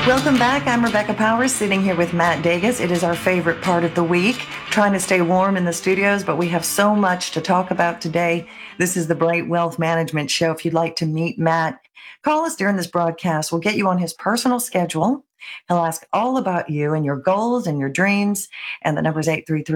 Welcome back. I'm Rebecca Powers, sitting here with Matt Degas. It is our favorite part of the week, trying to stay warm in the studios, but we have so much to talk about today. This is the Bright Wealth Management Show. If you'd like to meet Matt, call us during this broadcast. We'll get you on his personal schedule. He'll ask all about you and your goals and your dreams. And the number is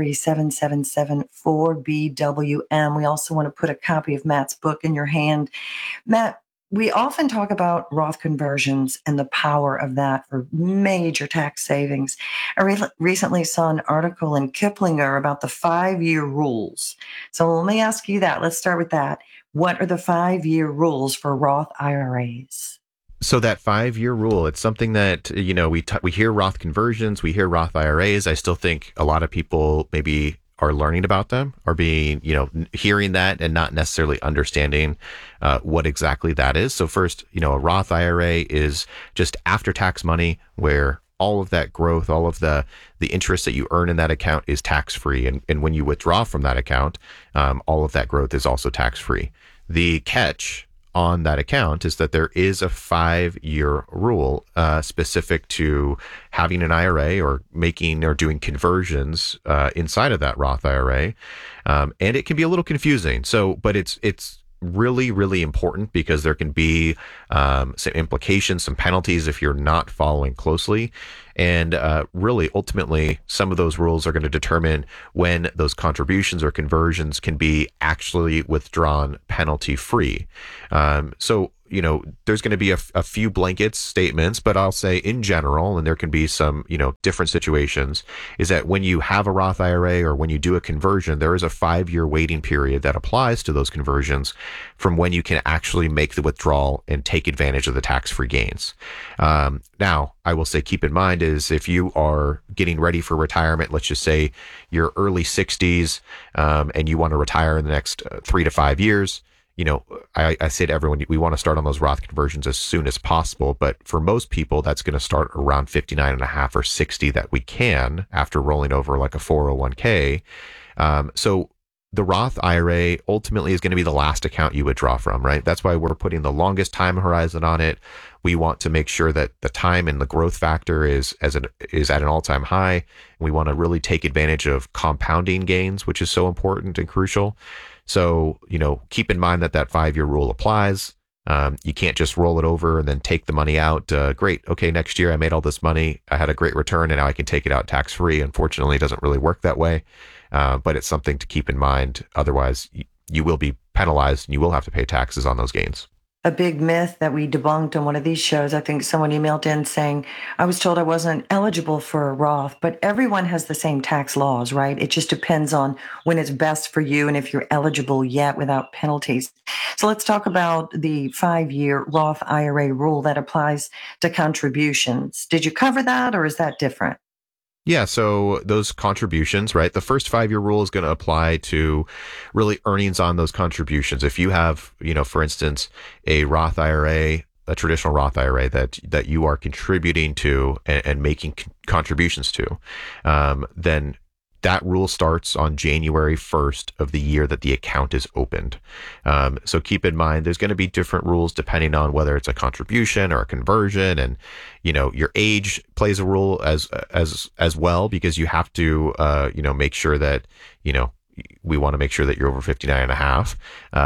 833-777-4BWM. We also want to put a copy of Matt's book in your hand. Matt, we often talk about Roth conversions and the power of that for major tax savings. I recently saw an article in Kiplinger about the 5-year rules. So let me ask you that. Let's start with that. What are the 5-year rules for Roth IRAs? So that 5-year rule, it's something that, we hear Roth conversions, we hear Roth IRAs. I still think a lot of people maybe are learning about them or being, hearing that and not necessarily understanding what exactly that is. So first, a Roth IRA is just after-tax money where all of that growth, all of the interest that you earn in that account is tax-free. And when you withdraw from that account, all of that growth is also tax-free. The catch on that account is that there is a 5-year rule specific to having an IRA or making or doing conversions inside of that Roth IRA. And it can be a little confusing. So, but it's really, really important because there can be some implications, some penalties if you're not following closely. And really, ultimately, some of those rules are going to determine when those contributions or conversions can be actually withdrawn penalty free. So, there's going to be a few blanket statements, but I'll say in general, and there can be some, different situations, is that when you have a Roth IRA or when you do a conversion, there is a 5-year waiting period that applies to those conversions from when you can actually make the withdrawal and take advantage of the tax-free gains. Now, I will say, keep in mind is if you are getting ready for retirement, let's just say you're early 60s and you want to retire in the next 3 to 5 years, I say to everyone, we want to start on those Roth conversions as soon as possible. But for most people, that's going to start around 59 and a half or 60 that we can after rolling over like a 401k. So the Roth IRA ultimately is going to be the last account you would draw from, right? That's why we're putting the longest time horizon on it. We want to make sure that the time and the growth factor is at an all-time high. We want to really take advantage of compounding gains, which is so important and crucial. So, keep in mind that 5-year rule applies. You can't just roll it over and then take the money out. Great. Okay. Next year I made all this money. I had a great return and now I can take it out tax free. Unfortunately, it doesn't really work that way. But it's something to keep in mind. Otherwise you will be penalized and you will have to pay taxes on those gains. A big myth that we debunked on one of these shows. I think someone emailed in saying, I was told I wasn't eligible for a Roth, but everyone has the same tax laws, right? It just depends on when it's best for you and if you're eligible yet without penalties. So let's talk about the 5-year Roth IRA rule that applies to contributions. Did you cover that or is that different? Yeah, so those contributions, right? The first 5-year rule is going to apply to really earnings on those contributions. If you have, for instance, a Roth IRA, a traditional Roth IRA that you are contributing to and making contributions to, then that rule starts on January 1st of the year that the account is opened. So keep in mind, there's going to be different rules depending on whether it's a contribution or a conversion, and your age plays a role as well, because you have to make sure that we want to make sure that you're over 59 and a half.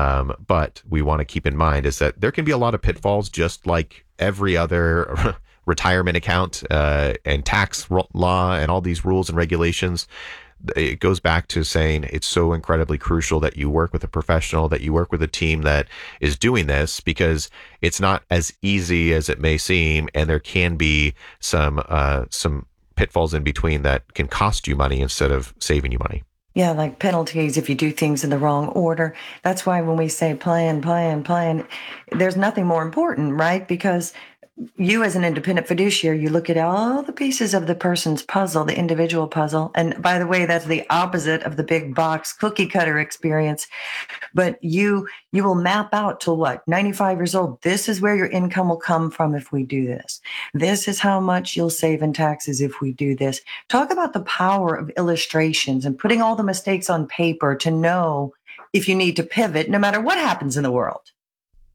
But we want to keep in mind is that there can be a lot of pitfalls, just like every other retirement account and tax law and all these rules and regulations. It goes back to saying it's so incredibly crucial that you work with a professional, that you work with a team that is doing this, because it's not as easy as it may seem, and there can be some pitfalls in between that can cost you money instead of saving you money. Yeah, like penalties if you do things in the wrong order. That's why when we say plan, there's nothing more important, right? Because you as an independent fiduciary, you look at all the pieces of the person's puzzle, the individual puzzle. And by the way, that's the opposite of the big box cookie cutter experience. But you will map out to what? 95 years old. This is where your income will come from if we do this. This is how much you'll save in taxes if we do this. Talk about the power of illustrations and putting all the mistakes on paper to know if you need to pivot no matter what happens in the world.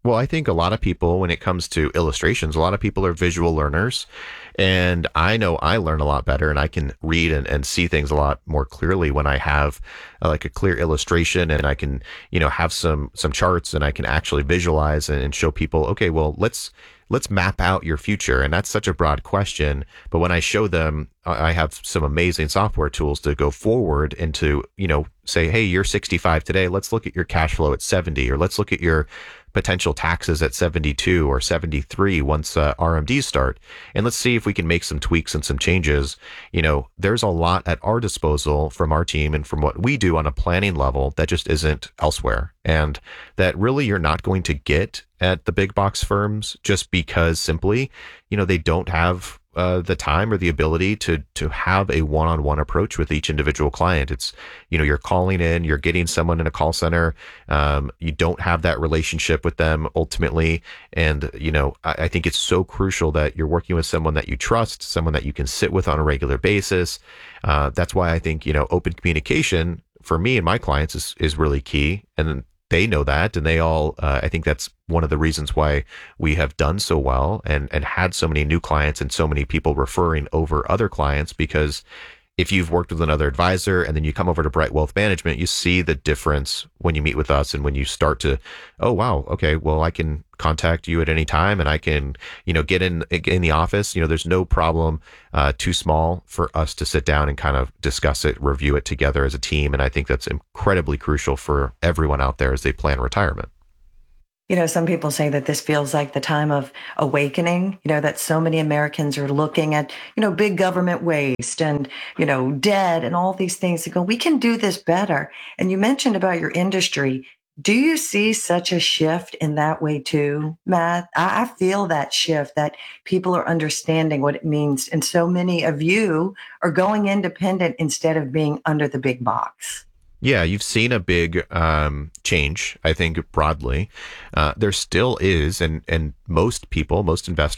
Well, I think a lot of people, when it comes to illustrations, a lot of people are visual learners. And I know I learn a lot better and I can read and see things a lot more clearly when I have like a clear illustration and I can, have some charts and I can actually visualize and show people, okay, well, let's map out your future. And that's such a broad question. But when I show them, I have some amazing software tools to go forward into, say, hey, you're 65 today. Let's look at your cash flow at 70, or let's look at your potential taxes at 72 or 73 once RMDs start. And let's see if we can make some tweaks and some changes. There's a lot at our disposal from our team and from what we do on a planning level that just isn't elsewhere. And that really you're not going to get at the big box firms just because simply, they don't have the time or the ability to have a one-on-one approach with each individual client. It's, you're calling in, you're getting someone in a call center. You don't have that relationship with them ultimately. And, I think it's so crucial that you're working with someone that you trust, someone that you can sit with on a regular basis. That's why I think, open communication for me and my clients is really key. And they know that, and they all, I think that's one of the reasons why we have done so well and had so many new clients and so many people referring over other clients, because if you've worked with another advisor and then you come over to Bright Wealth Management, you see the difference when you meet with us and when you start to, oh, wow, okay, well, I can contact you at any time and I can, get in the office. There's no problem too small for us to sit down and kind of discuss it, review it together as a team. And I think that's incredibly crucial for everyone out there as they plan retirement. Some people say that this feels like the time of awakening, that so many Americans are looking at, big government waste and, debt and all these things and go, we can do this better. And you mentioned about your industry. Do you see such a shift in that way too, Matt? I feel that shift, that people are understanding what it means. And so many of you are going independent instead of being under the big box. Yeah, you've seen a big change, I think, broadly. There still is, and most people, most investors,